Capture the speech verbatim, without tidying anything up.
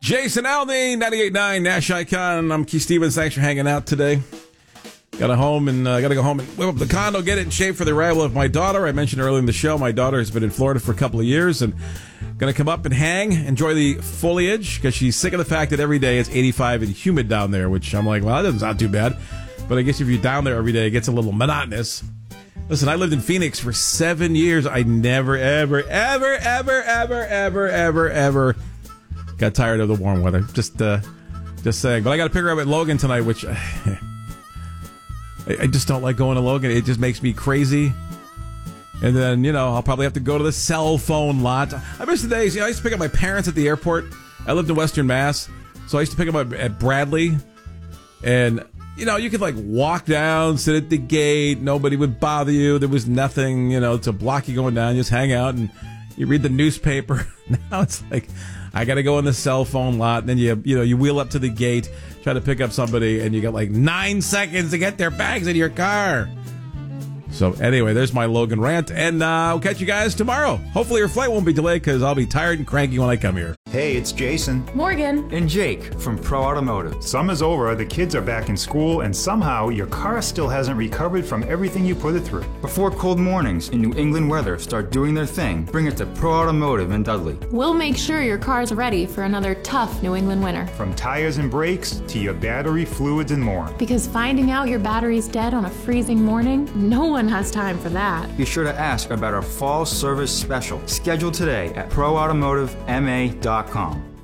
Jason Aldean, ninety-eight point nine Nash Icon. I'm Keith Stevens. Thanks for hanging out today. Got a home and uh, got to go home and whip up the condo, get it in shape for the arrival of my daughter. I mentioned earlier in the show, my daughter has been in Florida for a couple of years and going to come up and hang, enjoy the foliage because she's sick of the fact that every day it's eighty-five and humid down there, which I'm like, well, that doesn't sound too bad. But I guess if you're down there every day, it gets a little monotonous. Listen, I lived in Phoenix for seven years. I never, ever, ever, ever, ever, ever, ever, ever got tired of the warm weather. Just, uh, just saying. But I got to pick her up at Logan tonight, which uh, I, I just don't like going to Logan. It just makes me crazy. And then, you know, I'll probably have to go to the cell phone lot. I miss the days. You know, I used to pick up my parents at the airport. I lived in Western Mass, so I used to pick them up at Bradley. And, you know, you could, like, walk down, sit at the gate. Nobody would bother you. There was nothing, you know, to block you going down. You just hang out and you read the newspaper. Now it's like, I got to go in the cell phone lot. And then, you you know, you wheel up to the gate, try to pick up somebody, and you got, like, nine seconds to get their bags in your car. So, anyway, there's my Logan rant, and uh, I'll catch you guys tomorrow. Hopefully your flight won't be delayed, because I'll be tired and cranky when I come here. Hey, it's Jason. Morgan. And Jake from Pro Automotive. Summer's over, the kids are back in school, and somehow your car still hasn't recovered from everything you put it through. Before cold mornings and New England weather start doing their thing, bring it to Pro Automotive in Dudley. We'll make sure your car's ready for another tough New England winter. From tires and brakes to your battery, fluids, and more. Because finding out your battery's dead on a freezing morning, no one has time for that. Be sure to ask about our fall service special. Scheduled today at pro automotive m a dot com.